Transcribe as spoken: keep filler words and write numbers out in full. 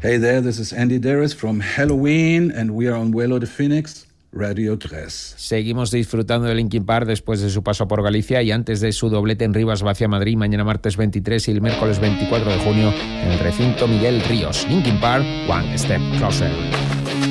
Hey there, this is Andy Darius from Halloween and we are on Vuelo de Phoenix, Radio tres. Seguimos disfrutando de Linkin Park después de su paso por Galicia y antes de su doblete en Rivas hacia Madrid mañana martes veintitrés y el miércoles veinticuatro de junio en el recinto Miguel Ríos. Linkin Park, One Step Closer.